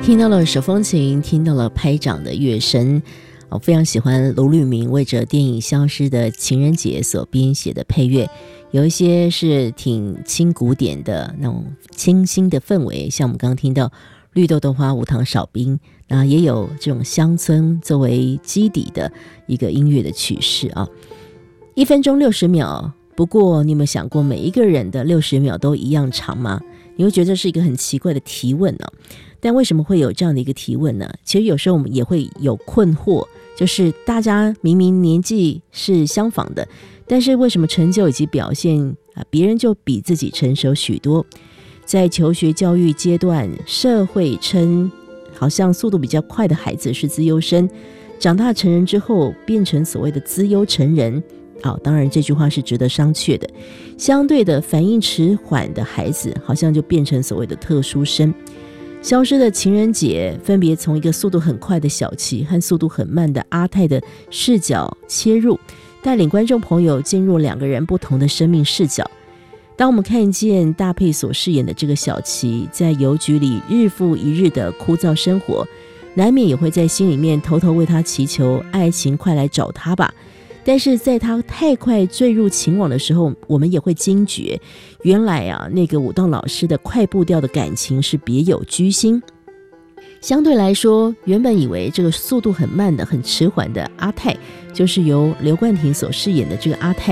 听到了手风琴，听到了拍掌的乐声，我非常喜欢卢律明为着电影《消失的情人节》所编写的配乐，有一些是挺轻古典的那种清新的氛围，像我们刚刚听到绿豆豆花无糖少冰，那也有这种乡村作为基底的一个音乐的曲式啊。1分钟60秒，不过你有没有想过每一个人的60秒都一样长吗？你会觉得这是一个很奇怪的提问呢？但为什么会有这样的一个提问呢？其实有时候我们也会有困惑，就是大家明明年纪是相仿的，但是为什么成就以及表现别人就比自己成熟许多？在求学教育阶段，社会称好像速度比较快的孩子是资优生，长大成人之后变成所谓的资优成人。当然这句话是值得商榷的。相对的，反应迟缓的孩子好像就变成所谓的特殊生。消失的情人节分别从一个速度很快的小琪和速度很慢的阿泰的视角切入，带领观众朋友进入两个人不同的生命视角。当我们看见大佩所饰演的这个小琪在邮局里日复一日的枯燥生活，难免也会在心里面偷偷为他祈求爱情快来找他吧。但是在他太快坠入情网的时候，我们也会惊觉，原来那个舞动老师的快步调的感情是别有居心。相对来说，原本以为这个速度很慢的很迟缓的阿泰，就是由刘冠廷所饰演的这个阿泰，